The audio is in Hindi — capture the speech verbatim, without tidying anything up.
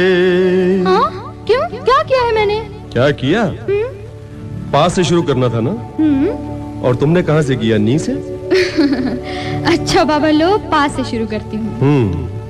हाँ? क्यों? क्या किया है मैंने? क्या किया? पास से शुरू करना था ना? और तुमने कहां से किया? नी से? अच्छा बाबा लो, पास से शुरू करती हूँ। हम्म